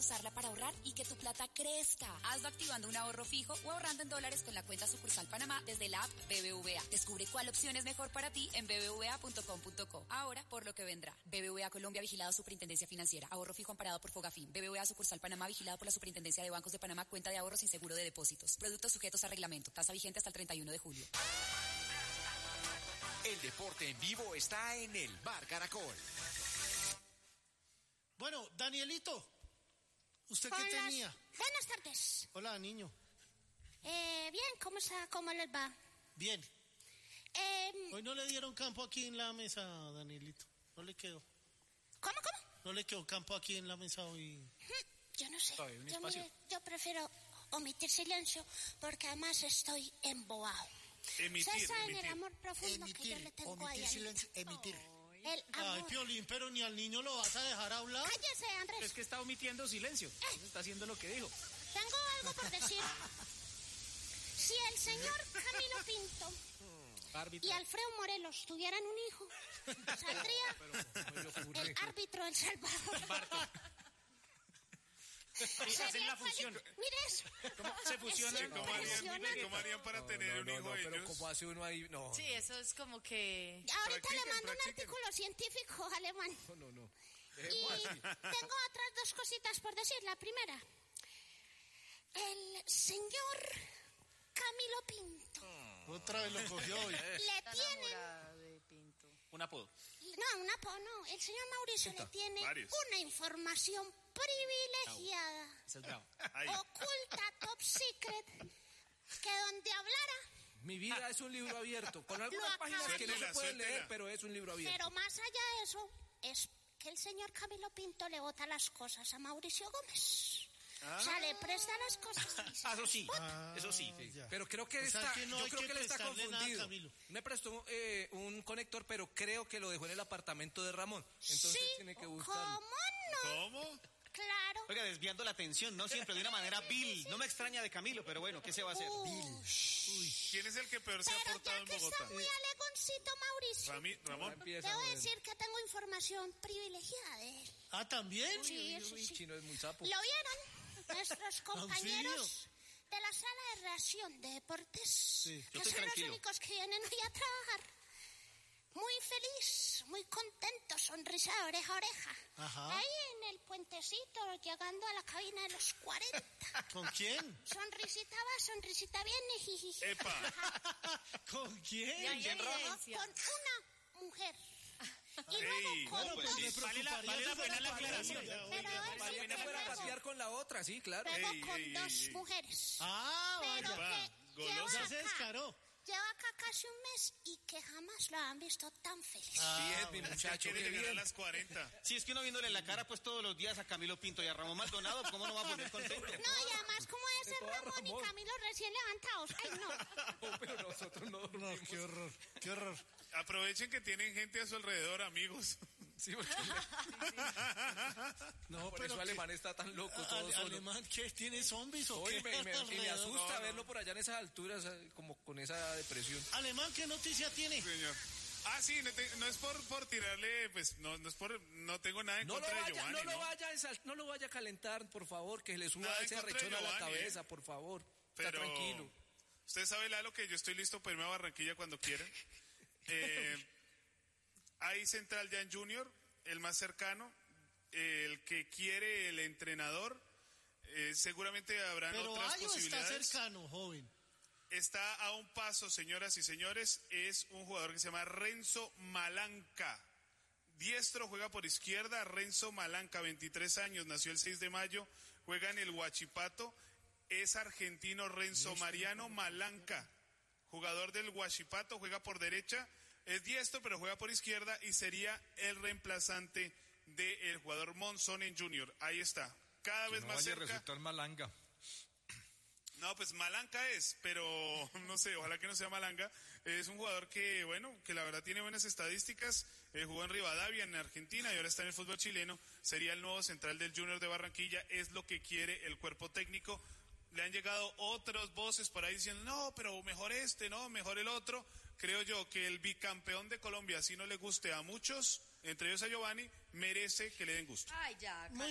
Usarla para ahorrar y que tu plata crezca. Hazlo activando un ahorro fijo o ahorrando en dólares con la cuenta sucursal Panamá desde la app BBVA. Descubre cuál opción es mejor para ti en bbva.com.co. Ahora, por lo que vendrá. BBVA Colombia, vigilado Superintendencia Financiera. Ahorro fijo amparado por Fogafín. BBVA sucursal Panamá, vigilado por la Superintendencia de Bancos de Panamá. Cuenta de ahorros sin seguro de depósitos. Productos sujetos a reglamento. Tasa vigente hasta el 31 de julio. El deporte en vivo está en el Bar Caracol. Bueno, Danielito, ¿usted qué tenía? Buenas tardes. Hola, niño. Bien, ¿cómo les va? Bien. Hoy no le dieron campo aquí en la mesa, Danielito. No le quedó. ¿Cómo? No le quedó campo aquí en la mesa hoy. Yo no sé. Yo prefiero omitir silencio porque además estoy embobado. Ustedes saben el amor profundo que yo le tengo a ella. Emitir. El amor. Ay, Piolín, pero ni al niño lo vas a dejar hablar. Cállese, Andrés. Es que está omitiendo silencio. Está haciendo lo que dijo. Tengo algo por decir. Si el señor Camilo Pinto y Alfredo Morelos tuvieran un hijo, saldría el árbitro El Salvador. Hacen la fusión. Mire eso. ¿Cómo se fusionan? ¿Cómo harían para tener un hijo ellos? Pero ¿cómo hace uno ahí? No. Sí, eso es como que... Ahorita le mando un artículo científico alemán. No. Y tengo otras dos cositas por decir. La primera, el señor Camilo Pinto. Otra vez lo cogió hoy. Le tiene... de Pinto. Un apodo. No, un apodo no. El señor Mauricio le tiene una información privilegiada, Eso es bravo. oculta, top secret, que donde hablara... Mi vida es un libro abierto, con algunas páginas que no se pueden leer, pero es un libro abierto. Pero más allá de eso, es que el señor Camilo Pinto le bota las cosas a Mauricio Gómez. O sea, le presta las cosas. Eso sí. Pero creo que yo creo que él está confundido. Me prestó un conector, pero creo que lo dejó en el apartamento de Ramón. Entonces tiene que buscarlo. ¿Cómo? Claro. Oiga, desviando la atención, no siempre de una manera vil. No me extraña de Camilo, pero bueno, ¿qué se va a hacer? ¿Quién es el que peor se ha portado en Bogotá? Está muy alegoncito, Mauricio. Ramón. Debo decir que tengo información privilegiada de él. Ah, ¿también? Sí. Chino es muy sapo. ¿Lo vieron? Nuestros compañeros de la sala de reacción de deportes, que son los únicos que vienen hoy a trabajar. Muy feliz, muy contento, sonrisa de oreja a oreja. Ajá. Ahí en el puentecito, llegando a la cabina de los 40. ¿Con quién? Sonrisita va, sonrisita viene, jijiji. ¡Epa! ¿Con quién? Con una mujer. Y luego con dos. Vale la pena la aclaración. Vale pena fuera a pasear con la otra, sí, claro. Pero con dos mujeres. Ah, Pero vaya. Golosa. Ya se descaró. Lleva acá casi un mes y que jamás lo han visto tan feliz. Bien, mi muchacho, Quiere qué llegar a bien. las 40. Si es que uno viéndole la cara pues todos los días a Camilo Pinto y a Ramón Maldonado, ¿cómo no va a poner contento? No, y además, ¿cómo es ser Ramón y Camilo recién levantados? Ay, no. Pero nosotros no dormimos. No, qué horror. Aprovechen que tienen gente a su alrededor, amigos. Sí, porque No, por pero eso Alemán está tan loco, todo solo. ¿Alemán qué? ¿Tiene zombies o Oye, qué? y me alrededor? asusta verlo por allá en esas alturas, como con esa depresión. Alemán, ¿qué noticia tiene? Señor. Sí, no es por tirarle, pues, no tengo nada en contra de Giovanni, No lo vaya a calentar, por favor, que le suba Nada en ese contra de arrechón a la Giovanni, cabeza, por favor. Pero Está tranquilo. Usted sabe, Lalo, que yo estoy listo para irme a Barranquilla cuando quiera. Hay Central ya en Junior, el más cercano, el que quiere el entrenador. Seguramente habrán Pero otras Ayo posibilidades. está cercano, joven. Está a un paso, señoras y señores, es un jugador que se llama Renzo Malanca. Diestro, juega por izquierda. Renzo Malanca, 23 años, nació el 6 de mayo, juega en el Huachipato. Es argentino Renzo Mariano Malanca, jugador del Huachipato, juega por derecha. Es diestro, pero juega por izquierda y sería el reemplazante del jugador Monzón en Junior. Ahí está, cada vez más cerca. resultar Malanga. No, pues Malanca es, pero no sé, ojalá que no sea Malanga. Es un jugador que, bueno, que la verdad tiene buenas estadísticas. Jugó en Rivadavia, en Argentina, y ahora está en el fútbol chileno. Sería el nuevo central del Junior de Barranquilla. Es lo que quiere el cuerpo técnico. Le han llegado otras voces por ahí diciendo, no, pero mejor no, mejor el otro. Creo yo que el bicampeón de Colombia, si no le guste a muchos, entre ellos a Giovanni, merece que le den gusto. Ay, ya.